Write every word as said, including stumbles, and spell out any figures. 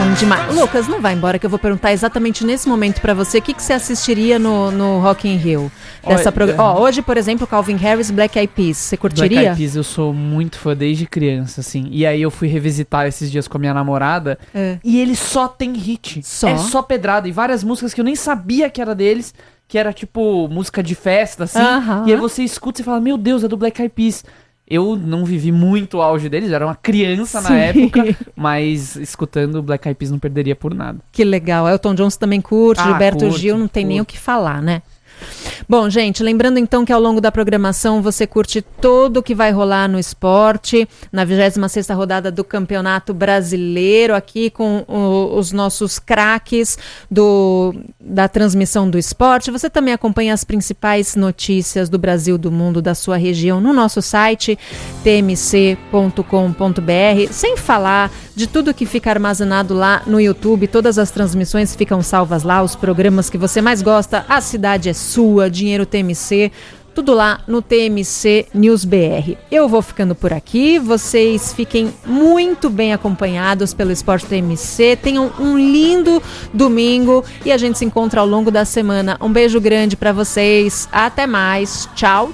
Bom demais. Lucas, não vai embora que eu vou perguntar exatamente nesse momento pra você o que, que você assistiria no, no Rock in Rio. Dessa prog... Ó, hoje, por exemplo, Calvin Harris, Black Eyed Peas. Você curtiria? Black Eyed Peas eu sou muito fã desde criança, assim. E aí eu fui revisitar esses dias com a minha namorada É. e ele só tem hit. Só? É só pedrada. E várias músicas que eu nem sabia que era deles, que era tipo música de festa, assim. Aham. E aí você escuta e fala, meu Deus, é do Black Eyed Peas. Eu não vivi muito o auge deles, eu era uma criança Sim. na época, mas escutando o Black Eyed Peas não perderia por nada. Que legal. Elton John também curte, Ah, Gilberto curto, Gil, não tem nem o curto. que falar, né? Bom, gente, lembrando então que ao longo da programação você curte tudo o que vai rolar no esporte, na vigésima sexta rodada do Campeonato Brasileiro, aqui com o, os nossos craques do, da transmissão do esporte. Você também acompanha as principais notícias do Brasil, do mundo, da sua região no nosso site t m c ponto com ponto b r, sem falar de tudo que fica armazenado lá no YouTube. Todas as transmissões ficam salvas lá, os programas que você mais gosta, A Cidade é Sua, Dinheiro T M C, tudo lá no T M C News B R. Eu vou ficando por aqui, vocês fiquem muito bem acompanhados pelo Esporte T M C, tenham um lindo domingo e a gente se encontra ao longo da semana. Um beijo grande para vocês, até mais, tchau!